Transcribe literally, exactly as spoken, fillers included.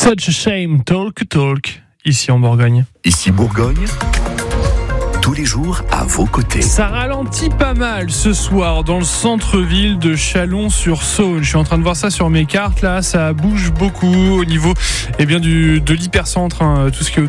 Such a shame, talk, talk, ici en Bourgogne. Ici Bourgogne, tous les jours à vos côtés. Ça ralentit pas mal ce soir dans le centre-ville de Chalon-sur-Saône. Je suis en train de voir ça sur mes cartes là, ça bouge beaucoup au niveau eh bien, du, de l'hypercentre, hein, tout ce qui est